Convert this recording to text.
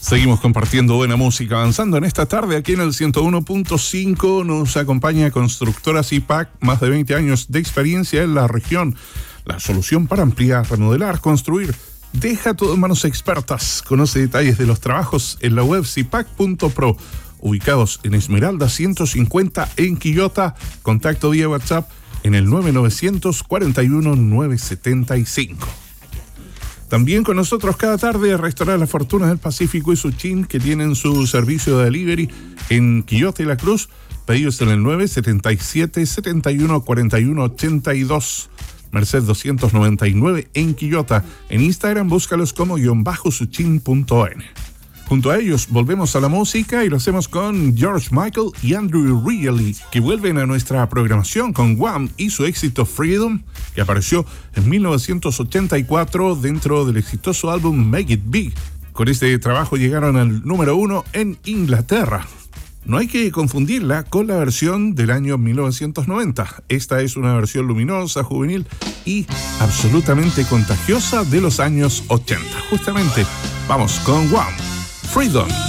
Seguimos compartiendo buena música, avanzando en esta tarde aquí en el 101.5. Nos acompaña Constructora Zipac, más de 20 años de experiencia en la región. La solución para ampliar, remodelar, construir. Deja todo en manos expertas. Conoce detalles de los trabajos en la web zipac.pro. Ubicados en Esmeralda 150 en Quillota. Contacto vía WhatsApp en el 9941 975. También con nosotros cada tarde Restaurante La Fortuna del Pacífico y Suchín, que tienen su servicio de delivery en Quillota y La Cruz. Pedidos en el 977 71 41 82. Merced 299 en Quillota. En Instagram búscalos como _suchin.n. Junto a ellos volvemos a la música y lo hacemos con George Michael y Andrew Riley, que vuelven a nuestra programación con Wham y su éxito Freedom, que apareció en 1984 dentro del exitoso álbum Make It Big. Con este trabajo llegaron al número 1 en Inglaterra. No hay que confundirla con la versión del año 1990. Esta es una versión luminosa, juvenil y absolutamente contagiosa de los años 80. Justamente, vamos con Wham! Freedom.